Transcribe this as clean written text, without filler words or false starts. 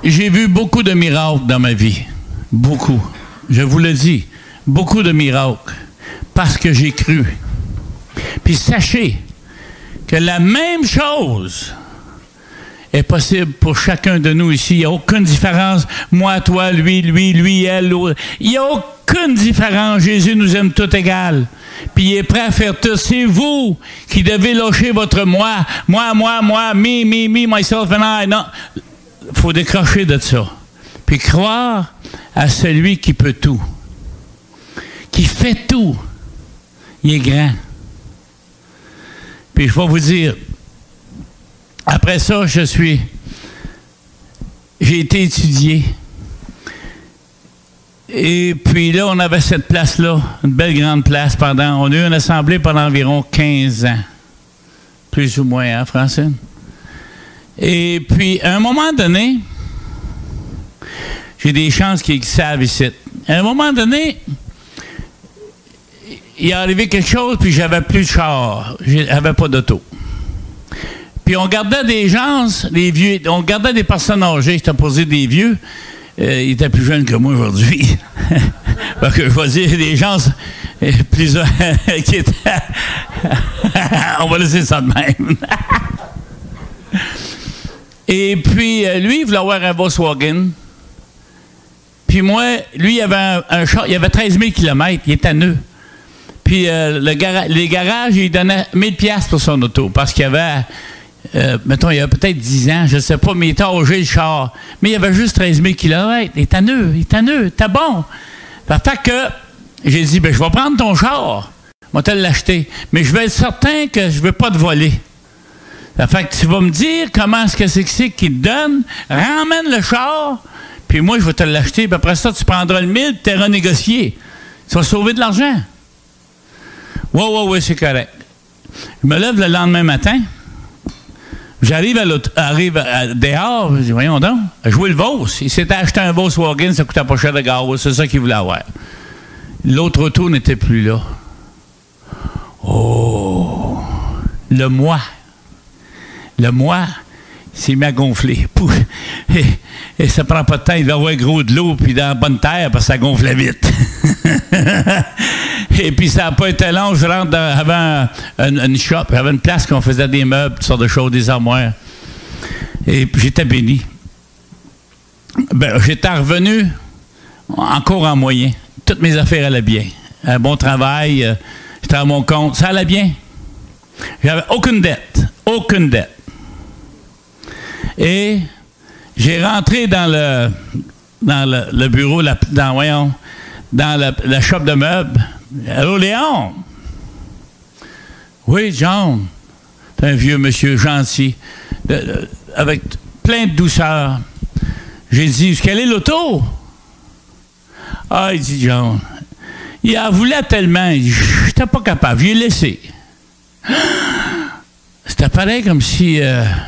J'ai vu beaucoup de miracles dans ma vie. Beaucoup. Je vous le dis. Beaucoup de miracles. Parce que j'ai cru. Puis sachez que la même chose est possible pour chacun de nous ici. Il n'y a aucune différence. Moi, toi, lui, elle, l'autre. Il n'y a aucune différence. Jésus nous aime tous égal. Puis il est prêt à faire tout. C'est vous qui devez lâcher votre moi, me, myself and I. Non. Il faut décrocher de ça. Puis croire à celui qui peut tout. Qui fait tout. Il est grand. Puis je vais vous dire, après ça, j'ai été étudié. Et puis là, on avait cette place-là, une belle grande place on a eu une assemblée pendant environ 15 ans. Plus ou moins, hein, Francine? Et puis, à un moment donné, j'ai des chances qu'ils savent ici. À un moment donné, il est arrivé quelque chose, puis j'avais plus de char. J'avais pas d'auto. Puis on gardait des gens, des vieux, on gardait des personnes âgées, j'étais posé des vieux. Ils étaient plus jeunes que moi aujourd'hui. Parce que je vais dire des gens plus qui étaient. On va laisser ça de même. Et puis, lui, il voulait avoir un Volkswagen. Puis moi, lui, il avait un char, il avait 13 000 km, il était neuf. Puis les garages, il donnait 1000 $, pour son auto, parce qu'il y avait, mettons, il y a peut-être 10 ans, je ne sais pas, mais il était âgé, le char. Mais il avait juste 13 000 km. Il était neuf, t'es bon. Fait que j'ai dit, je vais prendre ton char, je vais te l'acheter, mais je vais être certain que je ne veux pas te voler. Fait que tu vas me dire comment est-ce que c'est qu'il te donne, ramène le char, puis moi, je vais te l'acheter, puis après ça, tu prendras le 1000, puis tu es renégocié. Tu vas sauver de l'argent. Oui, c'est correct. Je me lève le lendemain matin. J'arrive dehors. Je dis, voyons donc, jouer le Vos. Il s'était acheté un Volkswagen, ça coûtait pas cher de gaz. C'est ça qu'il voulait avoir. L'autre auto n'était plus là. Oh! Le moi, s'est mis à gonfler. Et ça prend pas de temps. Il va avoir gros de l'eau, puis dans la bonne terre, parce que ça gonflait vite. Et puis, ça n'a pas été long. Je rentre avant une shop. J'avais une place qu'on faisait des meubles, toutes sortes de choses, des armoires. Et puis, j'étais béni. J'étais revenu encore en moyen. Toutes mes affaires allaient bien. Un bon travail. J'étais à mon compte. Ça allait bien. J'avais aucune dette. Aucune dette. Et j'ai rentré dans le bureau, dans la shop de meubles. Allô, Léon? Oui, John. C'est un vieux monsieur gentil, avec plein de douceur. J'ai dit, quelle est l'auto? Ah, il dit, John, il en voulait tellement, il dit, je n'étais pas capable, je l'ai laissé. C'était pareil comme si